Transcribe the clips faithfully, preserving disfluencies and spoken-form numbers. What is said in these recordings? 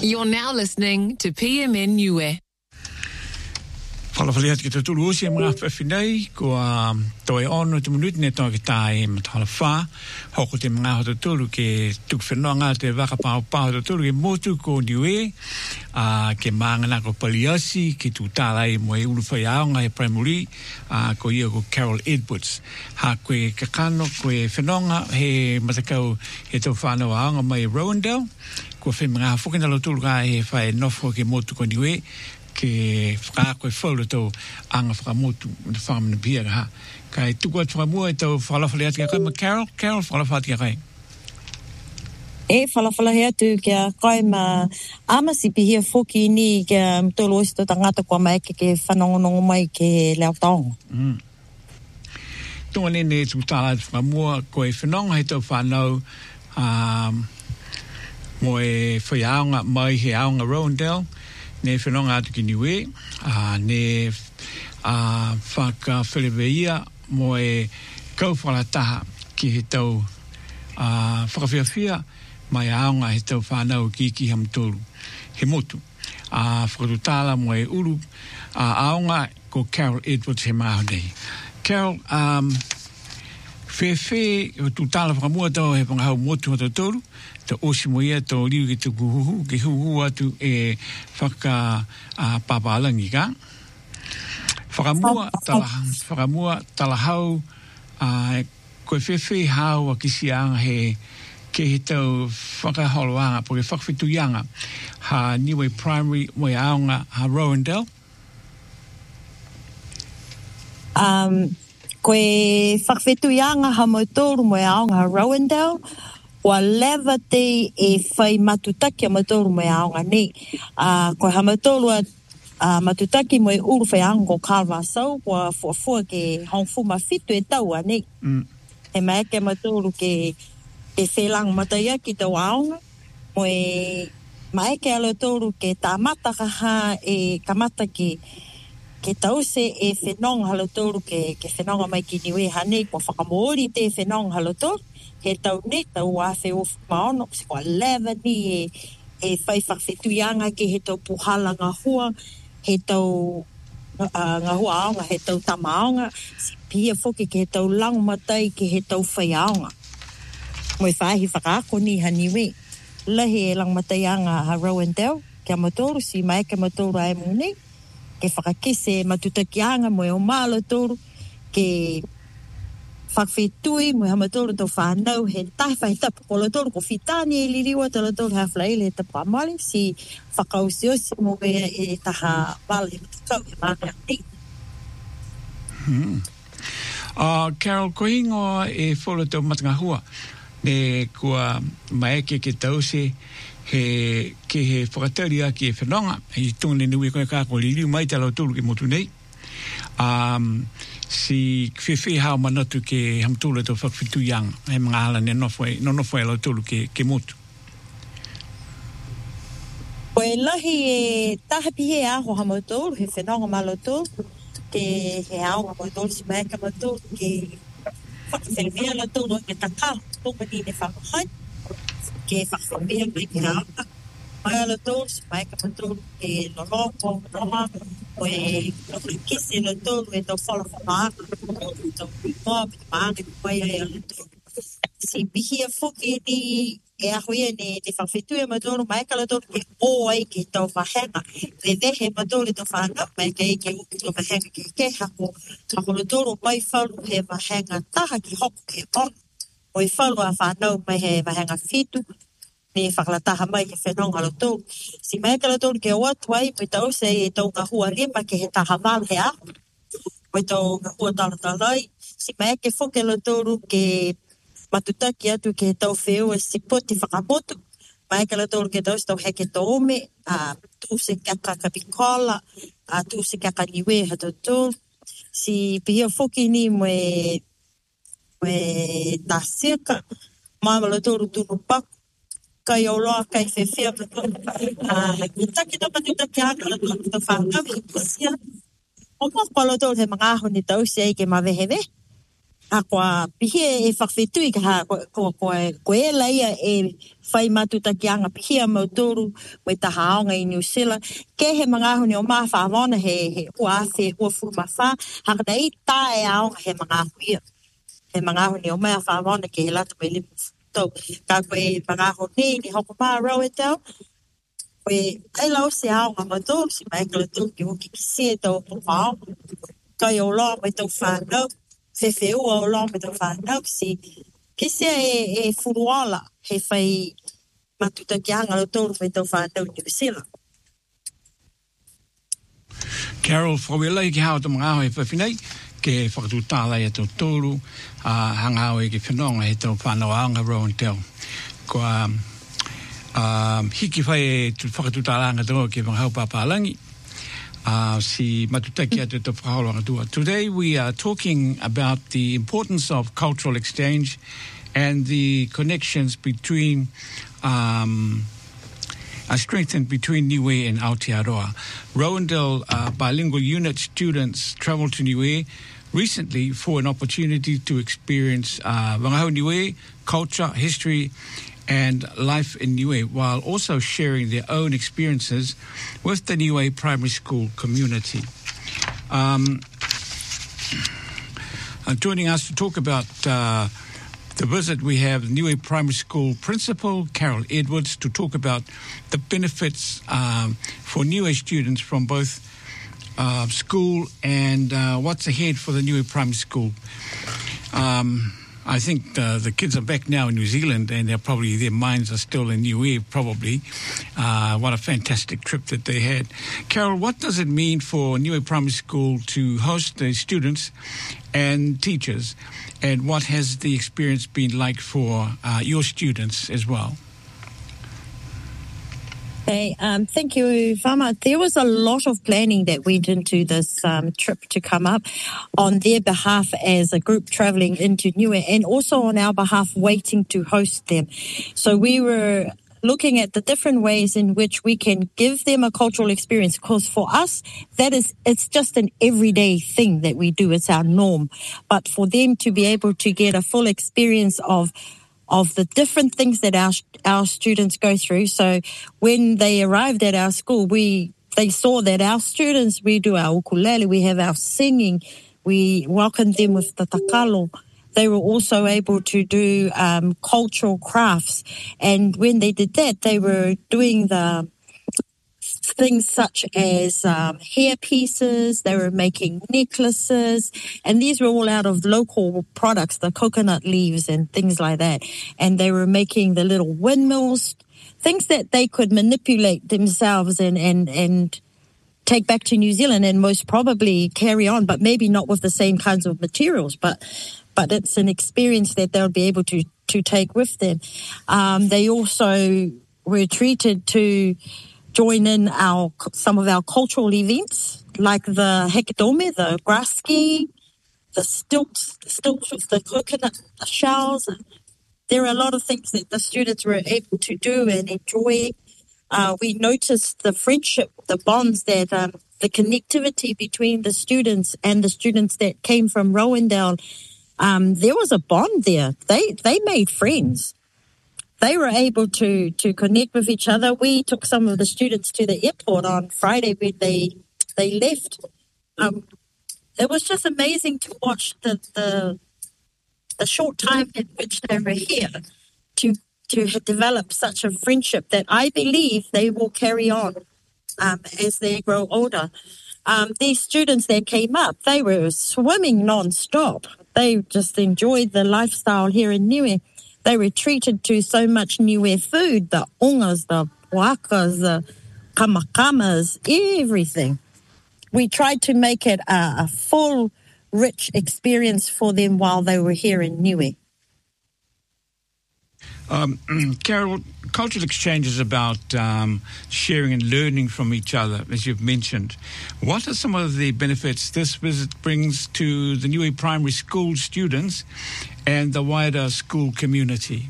You're now listening to P M N U E. Whalawhaliat ki te tulu osi e mga whawhinei, ko a toi ono te minuti ne toa ki tae matala wha, hoko te mga hoto tulu ke tuk whenua ngā te waka pāo pāo hoto tulu ke motu ko niwe, uh, ke maangana ko Paliasi, ke tu tālai mo e ulu whai aonga e primary, uh, ko ia ko Carol Edwards. Ha koe kakano, koe whenonga, he matakau he tau whanau aonga mai Rowendale, ko whi mga whukinalo tulu ka he whai nofo ke motu ko niwe, ke whakaako e whaura tau anga whakamotu na whamana pia ha. Kai tuku atu whamua e tau whalawhale ati kai ma Carol, Carol whalawhale ati kai. E whalawhale atu kia kai ma amasi pihia whoki ni kia mtolo osi tō tangata kua mai ke ke whanongonongo mai ke leo taonga. Mm. Tonga nene tu tāla atu whamua ko e whanonga he tau whanau um, mo e whaiaonga mai he aonga Rowendale. Ne whenonga atu ki niwe, uh, ne uh, whaka wheleweia mo e kauwhalataha ki he tau uh, whakawhiawhia mai aonga he tau whanau ki ki hamtolu. He motu. Uh, whakatutala mo e uru uh, aonga ko Carol Edwards he maho nei. Carol, um, whewhe o tutala whakamua tau he pangahau motu hata tolu, te osi mo ia tō liu ki tuku huhu, ki huhu atu e whaka uh, papalangi ka. Whakamua, tala, whakamua talahau, uh, koe whewhe hau a kisianga he ke he tau whakaholoanga, po ke whakawhituyanga, ha niwe primary mo e aonga ha Rowendale. Um, koe whakawhituyanga ha motoru mo e aonga ha Rowendale, wa leva te e whai matutaki a matoru mo e aonga nei. Uh, ko ha matoru a uh, matutaki mo e uru whai aonga o Kalwasau, wa fuafua ke hongfu mawhitu e tau a nei. Mm. He mai ke matoru ke ke whelang mataia ki tau aonga, mo e mai ke alotoru ke tāmata kaha e kamata ke ke tause e whenonga halotoru ke, ke whenonga mai ki niwe hanei, ko whakamoori te whenonga halotoru, he tau ne, tau awhe o maono, se kua lewa ni e, e whai whawhetuyanga ke he tau puhala ngā hua, he tau uh, ngā hua aonga, he tau tama aonga, si pia whoke ke he tau langu matai ke he tau whai aonga. Mo e whahi whakaako ni haniwe. Lahi e langu matai anga ha Rowendale, kia matoru, si mai ke matoru ai mune, ke whakakese matutaki anga mo e o mālo toru, ke whakawhetui mo e hamatoru tau whanau he tahi whahi tapu ko lotoru ko whitani e liriwa ta lotoru hawhlai le tapu amali si whakausiosi mo e, e taha wala e matukau e mānea te. Hmm. Uh, Carol, ko ingoa e whola tau matangahua ne kua maeke ke tause he ke he whakatari a ki e whanonga i tunga nui koe kako liriu mai ta lotoru ke motu nei. Um, si whewhi hao manatu ke hamtula tau whakawhituyanga he mga hala ne nofwe, no nofwe alo tolu ke, ke motu. Koe lahi e tahapi he aho hamatoru, he whenonga malotoru, ke he aonga malotoru si maeka malotoru, ke whakawhewhia malotoru ke taka, tōka ni ne whakahai, ke whakawhewhia mai ke aonga. Mai malotoru si maeka malotoru ke loroko, roha, koe kisi malotoru e tau whala whamaaka, tau kuimoa, pita maanga ki mai ai malotoru. Si bihia whuki ni e ahoia ne te whawhetui malotoru, maeka malotoru ke o ai ke tau whahenga, le vehe malotoru tau whanau, maeka e ke uki tau whahenga ke ke hako, ka malotoru mai whalu he whahenga taha ki hoku ke on, o i whalu a whanau mai he whahenga whitu, ne whakalataha mai he whenonga lotoru. Si maeka lotoru ke o atu ai, mai tau se e tau ka hua rima ke he taha wala he aho, mai tau ka hua talatalai, si maeka whuke lotoru ke matutaki atu ke tau wheo e sipoti whakamotu, maeka lotoru ke tau se tau heke tau ome, a tu se kaka kapikola, a tu se kaka niwe hatotoru, si pihia whuki ni mo e mo e taseka, mama lotoru tunu paku, kai o loa kai whewhea i taki tau matutaki aka lotoru tau whanau i kusia, o mō kwa lotoru he mga aho ni tau se ai ke mawehewe, a kua pihia e whawhetui ka ha kua kua koe leia e whai matuta ki anga pihia mauturu me ta haonga i New Zealand. Ke he mga huni o maa whaamona he, he ua se ua furu mawha, haka nei tae aonga he mga huia. He mga huni o maa whaamona ke he lata me limu tau. Ka koe mga huni ni hoko maa rau e tau. Koe ai lau se aonga mauturu si mai kala tu ki hoki ki se tau po whao. Kai o lo me tau whanau. Se wheu o lo me tau whanau si ke se e, e furuala he whai matuta ki anga lo tōru me tau whanau New Zealand. Carol, whawela i ki hao ta mga hoi whawhinei, ke whakatu tālai e tau tōru, uh, hanga hao e ki whanonga he tau whanau anga Rowan Dell. Ko um, um, hiki whai e tu whakatu tālai anga tau ke mga hau pāpālangi. Uh, si matutaki atu te whakaholanga tua. Today we are talking about the importance of cultural exchange and the connections between um, are strengthened between Niue and Aotearoa. Rowendell uh, bilingual unit students travelled to Niue recently for an opportunity to experience uh, Wangahau Niue, culture, history, and life in Niue, while also sharing their own experiences with the Niue primary school community. Um, uh, joining us to talk about uh, the visit, we have the Niue primary school principal, Carol Edwards, to talk about the benefits um, for Niue students from both uh, school and uh, what's ahead for the Niue primary school. Um, I think uh, the kids are back now in New Zealand and they're probably, their minds are still in Niue, probably. Uh, what a fantastic trip that they had. Carol, what does it mean for Niue Primary School to host the students and teachers? And what has the experience been like for uh, your students as well? Hey, um, thank you, Fama. There was a lot of planning that went into this um, trip to come up on their behalf as a group travelling into Niue, and also on our behalf waiting to host them. So we were looking at the different ways in which we can give them a cultural experience, because for us, that is, it's just an everyday thing that we do. It's our norm. But for them to be able to get a full experience of of the different things that our our students go through. So when they arrived at our school, we they saw that our students, we do our ukulele, we have our singing, we welcome them with the takalo. They were also able to do um, cultural crafts. And when they did that, they were doing the things such as um, hair pieces, they were making necklaces, and these were all out of local products, the coconut leaves and things like that. And they were making the little windmills, things that they could manipulate themselves and, and, and take back to New Zealand and most probably carry on, but maybe not with the same kinds of materials, but but it's an experience that they'll be able to, to take with them. Um, they also were treated to join in our some of our cultural events, like the hekadome, the grass ski, the stilts, the stilts with the coconut shells. There are a lot of things that the students were able to do and enjoy. Uh, we noticed the friendship, the bonds that, um, the connectivity between the students and the students that came from Rowendell. Um, there was a bond there. They they made friends. They were able to to connect with each other. We took some of the students to the airport on Friday when they they left. Um, it was just amazing to watch the the, the short time in which they were here to to develop such a friendship that I believe they will carry on um, as they grow older. Um, these students that came up, they were swimming non-stop. They just enjoyed the lifestyle here in Niue. They were treated to so much Niue food, the ongas, the wakas, the kamakamas, everything. We tried to make it a, a full, rich experience for them while they were here in Niue. Um, Carol, cultural exchange is about um, sharing and learning from each other, as you've mentioned. What are some of the benefits this visit brings to the Niue Primary School students and the wider school community?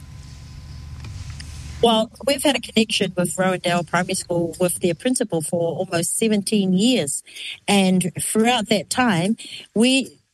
Well, we've had a connection with Rowendell Primary School with their principal for almost seventeen years. And throughout that time, we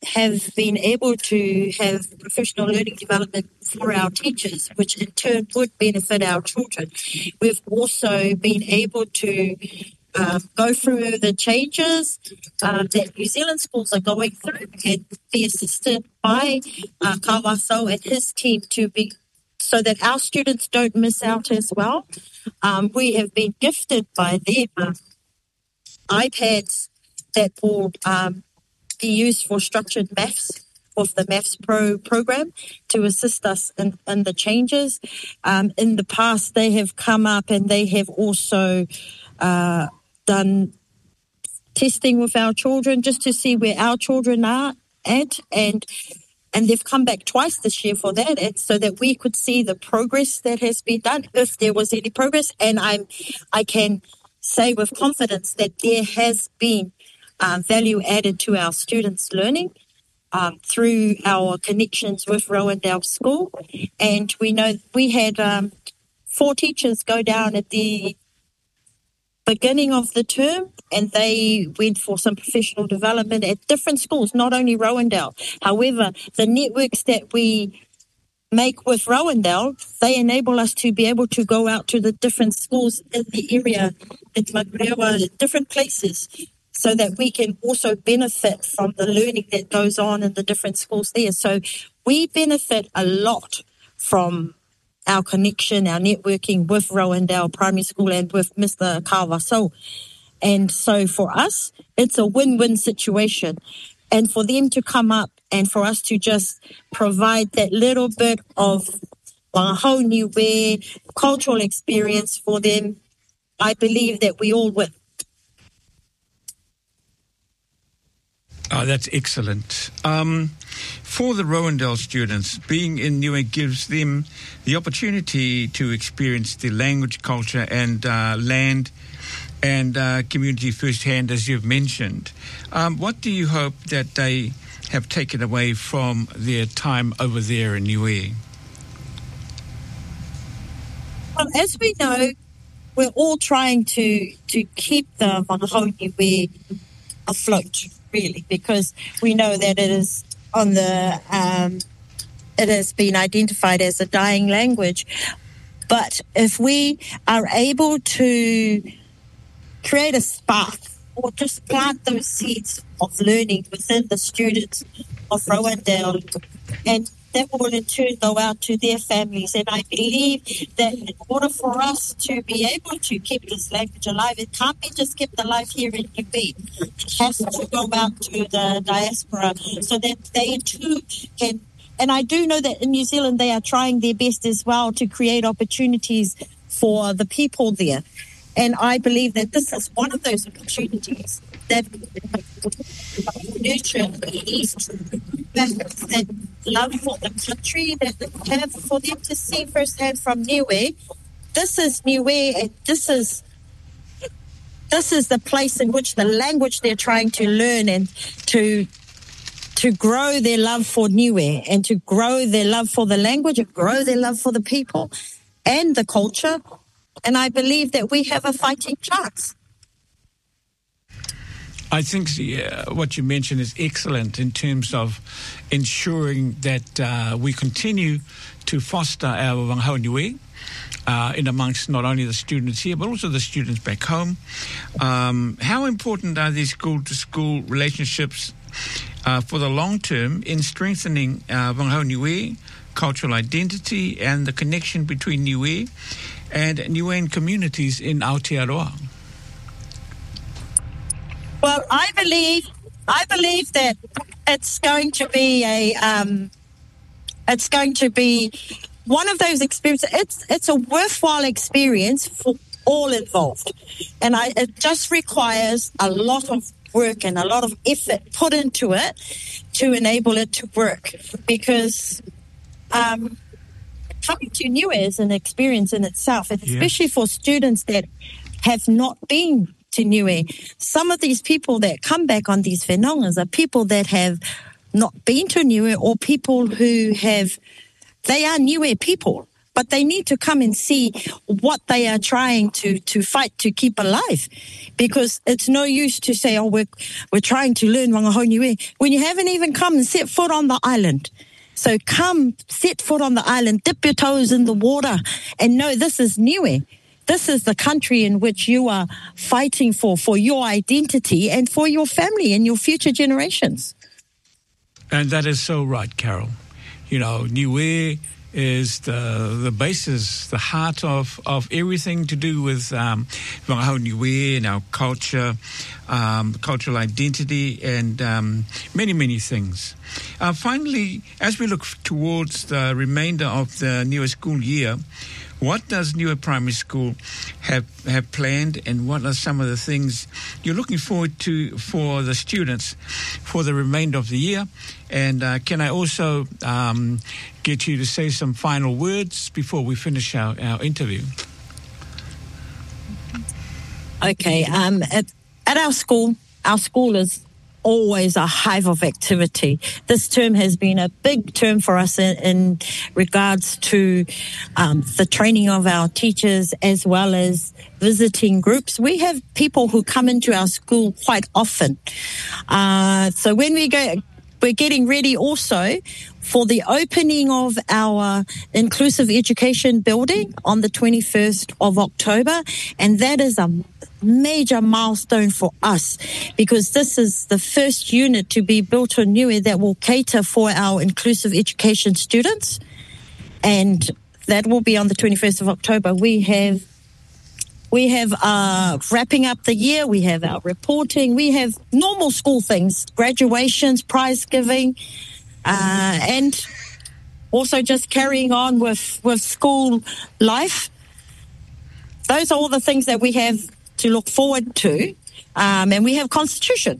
have been able to have professional learning development for our teachers, which in turn would benefit our children. We've also been able to uh, go through the changes uh, that New Zealand schools are going through and be assisted by uh, Kawasau and his team to be so that our students don't miss out as well. Um, we have been gifted by them uh, iPads that will um, be used for structured maths with the Maths Pro program to assist us in, in the changes. Um, in the past, they have come up and they have also uh, done testing with our children just to see where our children are at, and and they've come back twice this year for that, and so that we could see the progress that has been done, if there was any progress. And I'm, I can say with confidence that there has been uh, value added to our students' learning um, through our connections with Rowendale School. And we know we had um, four teachers go down at the beginning of the term, and they went for some professional development at different schools, not only Rowendale. However, the networks that we make with Rowendale, they enable us to be able to go out to the different schools in the area, in Makurewa, different places, so that we can also benefit from the learning that goes on in the different schools there. So we benefit a lot from our connection, our networking with Rowendale Primary School and with Mister Kawasau. And so for us, it's a win-win situation. And for them to come up and for us to just provide that little bit of whole new way, cultural experience for them, I believe that we all win. Oh, that's excellent. Um, for the Rowendale students, being in Niue gives them the opportunity to experience the language, culture, and uh, land and uh, community firsthand, as you've mentioned. Um, what do you hope that they have taken away from their time over there in Niue? Well, as we know, we're all trying to, to keep the Whangahau Niue afloat, really, because we know that it is on the um, it has been identified as a dying language. But if we are able to create a spark or just plant those seeds of learning within the students of Rowendale, and that will in turn go out to their families. And I believe that in order for us to be able to keep this language alive, it can't be just kept alive here in Niue. It has to go out to the diaspora so that they too can. And I do know that in New Zealand they are trying their best as well to create opportunities for the people there. And I believe that this is one of those opportunities that nurture the East, that, that love for the country, that they have for them to see firsthand from Niue. This is Niue, and this is this is the place in which the language they're trying to learn and to to grow their love for Niue and to grow their love for the language and grow their love for the people and the culture. And I believe that we have a fighting chance. I think uh, what you mentioned is excellent in terms of ensuring that uh, we continue to foster our Wangahau Niue uh, in amongst not only the students here, but also the students back home. Um, how important are these school-to-school relationships uh, for the long term in strengthening uh, Wangahau Niue, cultural identity, and the connection between Niue and Niuean communities in Aotearoa? Well, I believe I believe that it's going to be a um, it's going to be one of those experiences. It's it's a worthwhile experience for all involved, and I, it just requires a lot of work and a lot of effort put into it to enable it to work. Because um, coming to Niue is an experience in itself, and especially yeah. for students that have not been to Niue. Some of these people that come back on these whenongas are people that have not been to Niue, or people who have, they are Niue people, but they need to come and see what they are trying to, to fight to keep alive. Because it's no use to say, oh, we're, we're trying to learn Wangahau when you haven't even come and set foot on the island. So come, set foot on the island, dip your toes in the water, and know this is Niue. This is the country in which you are fighting for, for your identity and for your family and your future generations. And that is so right, Carol. You know, Niue is the the basis, the heart of, of everything to do with um, Wangahau Niue and our culture, um, cultural identity, and um, many, many things. Uh, finally, as we look towards the remainder of the Niue school year, what does Niue Primary School have have planned, and what are some of the things you're looking forward to for the students for the remainder of the year? And uh, can I also um, get you to say some final words before we finish our, our interview? Okay. Um, at, at our school, our school is always a hive of activity. This term has been a big term for us in, in regards to um, the training of our teachers as well as visiting groups. We have people who come into our school quite often. Uh, so when we go, we're getting ready also for the opening of our inclusive education building on the twenty-first of October, and that is a major milestone for us because this is the first unit to be built on Niue that will cater for our inclusive education students, and that will be on the twenty-first of October. We have we have uh, wrapping up the year, we have our reporting, we have normal school things, graduations, prize giving, uh, and also just carrying on with, with school life. Those are all the things that we have to look forward to, um, and we have Constitution.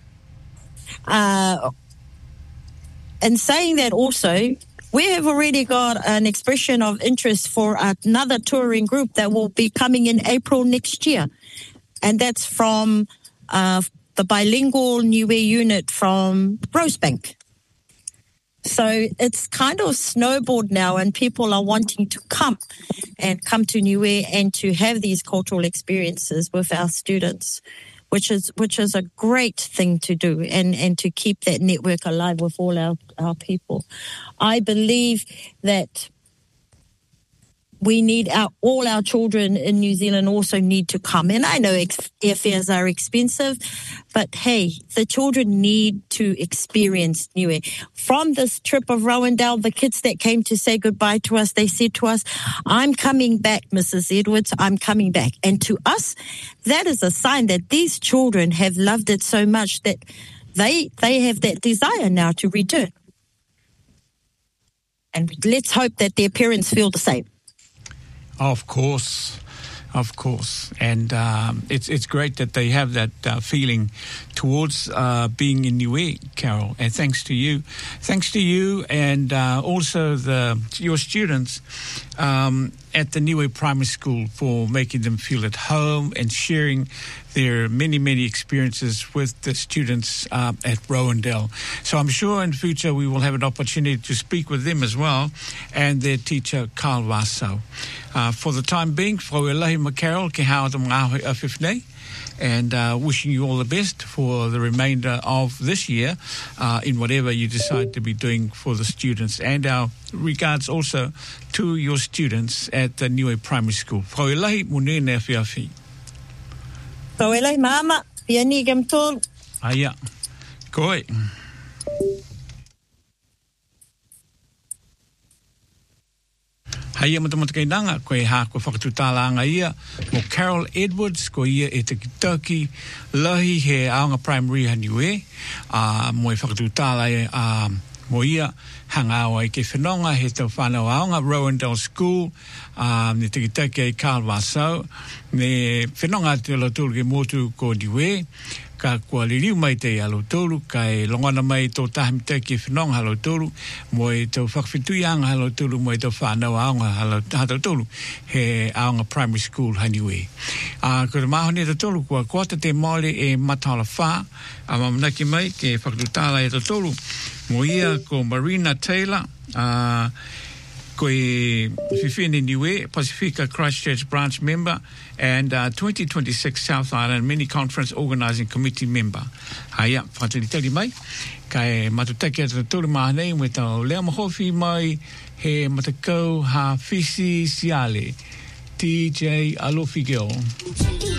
Uh, and saying that also, we have already got an expression of interest for another touring group that will be coming in April next year, and that's from uh, the bilingual Niue unit from Rosebank. So it's kind of snowballed now, and people are wanting to come and come to Niue and to have these cultural experiences with our students, which is which is a great thing to do, and, and to keep that network alive with all our, our people. I believe that we need our all our children in New Zealand also need to come. And I know ex- airfares are expensive, but hey, the children need to experience Niue. From this trip of Rowendale, the kids that came to say goodbye to us, they said to us, I'm coming back, Missus Edwards, I'm coming back. And to us, that is a sign that these children have loved it so much that they they have that desire now to return. And let's hope that their parents feel the same. Of course, of course. And um, it's it's great that they have that uh, feeling towards uh, being in Niue, Carol. And thanks to you. Thanks to you and uh, also the your students um, at the Niue Primary School for making them feel at home and sharing their many, many experiences with the students uh, at Rowendale. So I'm sure in future we will have an opportunity to speak with them as well, and their teacher, Carl Wasau. Uh, for the time being, Frauelahi Macarol, ke hao mga awhifnei, and uh, wishing you all the best for the remainder of this year uh, in whatever you decide to be doing for the students. And our regards also to your students at the Niue Primary School. Frauelahi munene awhiawhi. Frauelahi mama, piani gamtol. Aya, koe. Haia matamata kei nanga, koe ha koe whakatutala ia, mo Carol Edwards, ko ia e te kitaki, lahi he aonga primary ha Niue, uh, mo e whakatutala e, uh, mo ia, hanga awa i ke whenonga, he tau whanau aonga, Rowendale School, uh, ne te kitaki e Carl Wasau, ne whenonga te alatulu ke motu ko Niue, ka kua liriu mai te alotolu, ka e longana mai tō tahimita ki whenonga halotolu, mo e tau whakawhituianga halotolu, mo e tau whanau aonga halotolu, he aonga primary school ha Niue. Uh, ko te mahoni e tolu, kua kota te maole e Matala Wha, a mamanaki mai ke whakatutala e tolu, mo ia ko Marina Taylor, uh, Koe Fifine Niue, Pacifica Christchurch branch member, and uh, twenty twenty-six South Island Mini Conference Organising Committee member. Haia, whaturi tari mai. Kai matutaki atu tūru mahanei me tau lea mahofi mai he matakau ha fisi siale. T J Alofi Girl.